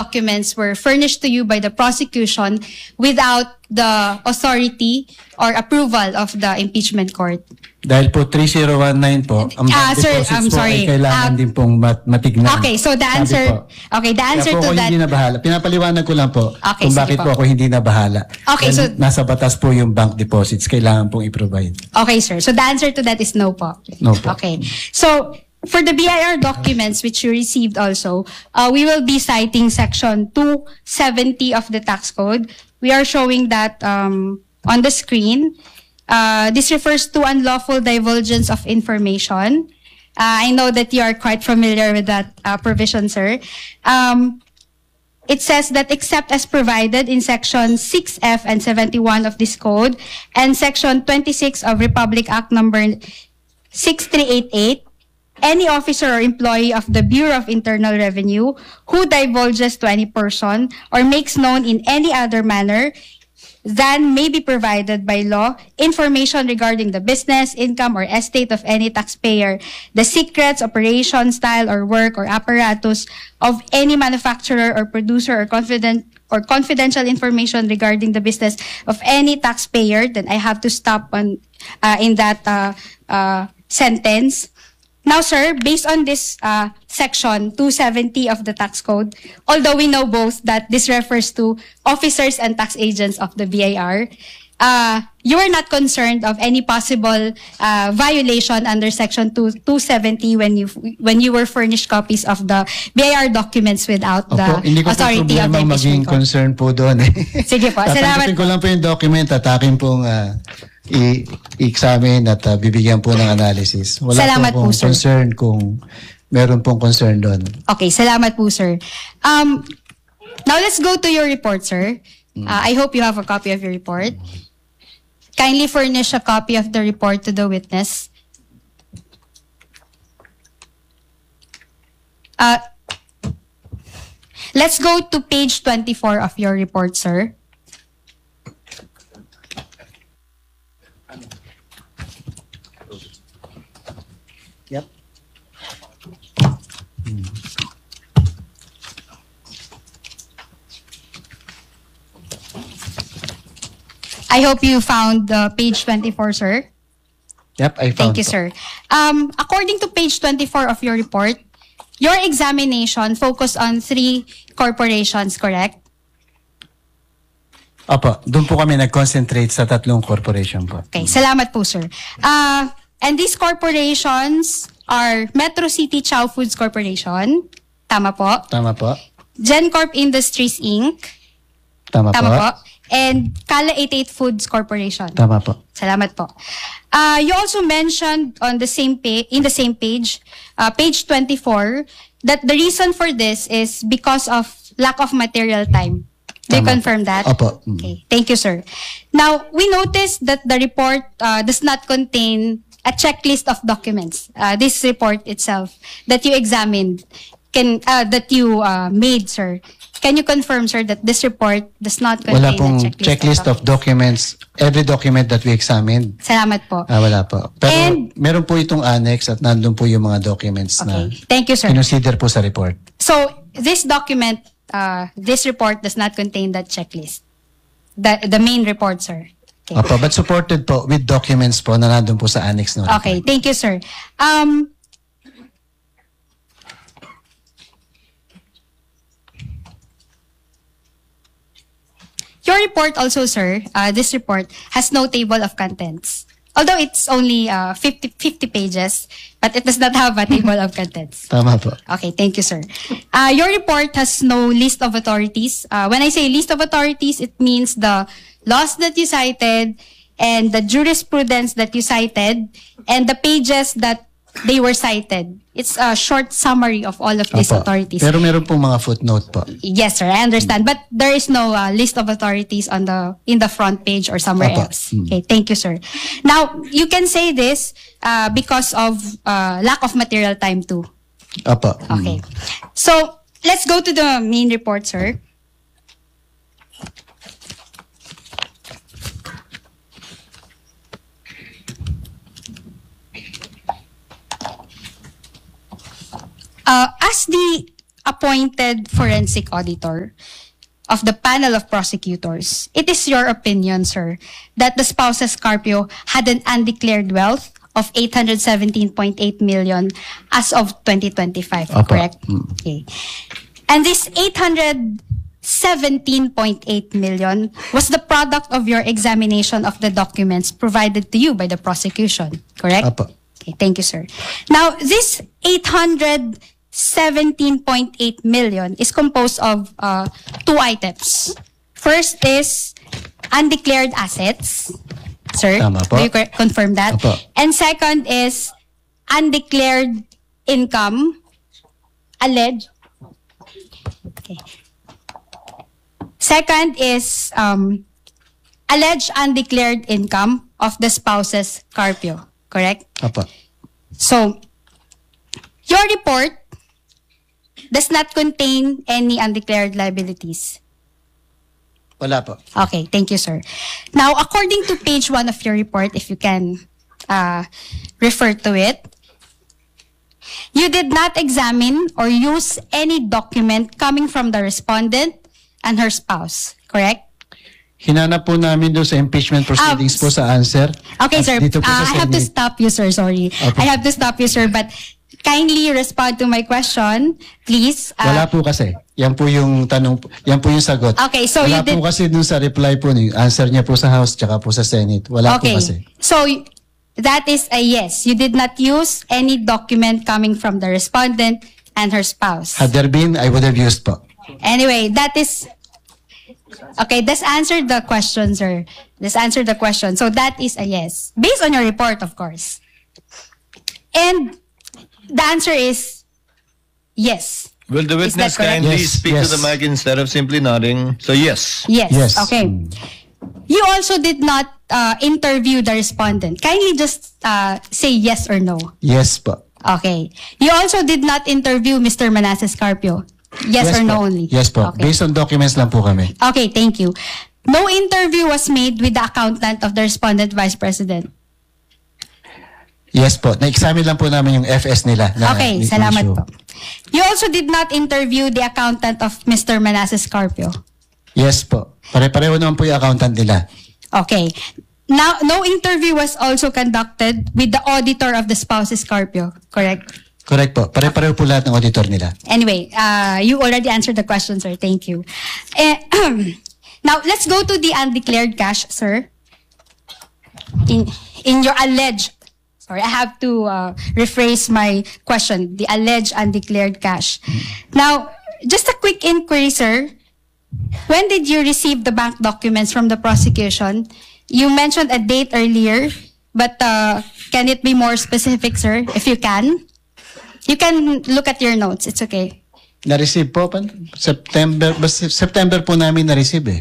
documents were furnished to you by the prosecution without the authority or approval of the impeachment court? Dahil po 3019 po, ang bank Sir, deposits I'm po sorry. ay kailangan din pong matignan. Okay, so the Sabi answer, po. okay, the answer Kaya po to ako that, hindi nabahala. Pinapaliwanag ko lang po Okay, kung sige bakit po. po ako hindi nabahala. Okay, Dahil so- nasa batas po yung bank deposits, kailangan pong i-provide. okay, sir. So the answer to that is no po. No po. Okay. So for the BIR documents which you received also, we will be citing section 270 of the tax code. We are showing that on the screen. This refers to unlawful divulgence of information. I know that you are quite familiar with that provision, sir. It says that except as provided in section 6F and 71 of this code and section 26 of Republic Act number 6388, any officer or employee of the Bureau of Internal Revenue who divulges to any person or makes known in any other manner than may be provided by law information regarding the business, income, or estate of any taxpayer, the secrets, operation, style, or work, or apparatus of any manufacturer or producer or confidential information regarding the business of any taxpayer, then I have to stop on in that sentence. Now, sir, based on this section 270 of the tax code, although we know both that this refers to officers and tax agents of the BIR, you are not concerned of any possible violation under section 270 when you were furnished copies of the BIR documents without the Opo, hindi ko po authority of the problema maging impeachment court. concern po doon. Sige po, salamat. Tatanggapin ko lang po yung document at akin pong i-examine at bibigyan po ng analysis. Wala Salamat po po, akong sir. concern kung meron pong concern doon. Okay, salamat po, sir. Now let's go to your report, sir. I hope you have a copy of your report. Kindly furnish a copy of the report to the witness. Let's go to page 24 of your report, sir. Yep. I hope you found page 24, sir. Yep, I found Thank you, po. sir. According to page 24 of your report, your examination focused on 3 corporations, correct? Opo, doon po kami nag-concentrate sa 3 corporation po. Okay, salamat po, sir. And these corporations are Metro City Chow Foods Corporation. Tama po. Tama po? GenCorp Industries Inc. Tama, Tama po? po. And Kala 88 Foods Corporation. Tama po. Salamat po. You also mentioned on the same in the same page, page 24, that the reason for this is because of lack of material time. Do you Tama. confirm that? Opo. Okay. Thank you, sir. Now, we noticed that the report does not contain a checklist of documents. This report itself that you examined, that you made, sir. Can you confirm, sir, that this report does not contain Wala pong a checklist of documents. Every document that we examined, Salamat po. wala po. Pero And- meron po itong annex at nandun po yung mga documents na Okay. Thank you, sir. kinonsider po sa report. So, this document, this report does not contain that checklist. The main report, sir. Okay. Opo, but supported po with documents po na nandun po sa annex no. Okay, thank you, sir. Your report also, sir, this report has no table of contents. Although it's only 50 pages, but it does not have a table of contents. Tama po. Okay, thank you, sir. Your report has no list of authorities. When I say list of authorities, it means the laws that you cited and the jurisprudence that you cited and the pages that they were cited. It's a short summary of all of these Opo. authorities. Pero meron pong mga footnote po. Yes, sir, I understand. But there is no list of authorities in the front page or somewhere Opo. else. Okay, thank you, sir. Now, you can say this because of lack of material time too. Opo. Okay. So, let's go to the main report, sir. As the appointed forensic auditor of the panel of prosecutors, it is your opinion, sir, that the spouses Carpio had an undeclared wealth of 817.8 million as of 2025, Opo. correct? Okay. And this 817.8 million was the product of your examination of the documents provided to you by the prosecution, correct? Opo. Okay, thank you, sir. Now, this 817.8 million is composed of two items. First is undeclared assets. Sir, Tama po. do you confirm that? Opo. And second is undeclared income, alleged. Okay. Second is alleged undeclared income of the spouses Carpio, correct? Opo. So, your report does not contain any undeclared liabilities. Wala po. Okay, thank you, sir. Now, according to page 1 of your report, if you can refer to it, you did not examine or use any document coming from the respondent and her spouse, correct? Hinanap po namin doon sa impeachment proceedings po sa answer. Okay, At sir. Dito po sa I have to Senate. stop you, sir. Sorry. Okay. I have to stop you, sir. But kindly respond to my question, please. Wala po kasi. Yan po yung tanong, yan po yung sagot. Okay, so Wala you po kasi dun sa reply po, yung answer niya po sa House tsaka po sa Senate. Wala po Okay. kasi. So, that is a yes. You did not use any document coming from the respondent and her spouse. Had there been, I would have used po. Anyway, that is... Okay, this answered the question, sir. This answered the question. So that is a yes. Based on your report, of course. And the answer is yes. Will the Is that witness correct? kindly Yes, speak yes. to the mic instead of simply nodding? So yes. Yes. Yes. Okay. You also did not interview the respondent. Kindly just say yes or no. Yes po. Okay. You also did not interview Mr. Manasseh Carpio. Yes, or po. no only? Yes po. Okay. Based on documents lang po kami. Okay, thank you. No interview was made with the accountant of the respondent vice president. Yes po. Na-examine lang po namin yung FS nila. Na Okay, issue. salamat po. You also did not interview the accountant of Mr. Manasseh Carpio. Yes po. Pare-pareho naman po yung accountant nila. Okay. Now, no interview was also conducted with the auditor of the spouses Carpio, correct? Correct po. Pare-pareho po lahat ng auditor nila. Anyway, you already answered the question, sir. Thank you. Now, let's go to the undeclared cash, sir. In your alleged, sorry, I have to rephrase my question. The alleged undeclared cash. Now, just a quick inquiry, sir. When did you receive the bank documents from the prosecution? You mentioned a date earlier, but can it be more specific, sir, if you can? You can look at your notes. It's okay. Na-receive po. September po namin na-receive eh.